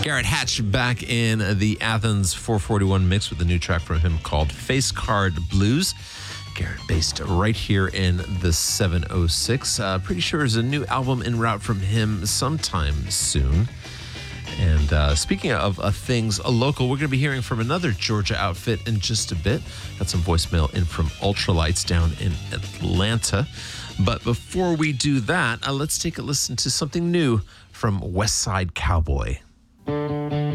Garrett Hatch back in the Athens 441 mix with a new track from him called Face Card Blues. Garrett based right here in the 706. Pretty sure there's a new album en route from him sometime soon. And speaking of things local, we're going to be hearing from another Georgia outfit in just a bit. Got some voicemail in from Ultralights down in Atlanta. But before we do that, let's take a listen to something new from West Side Cowboy.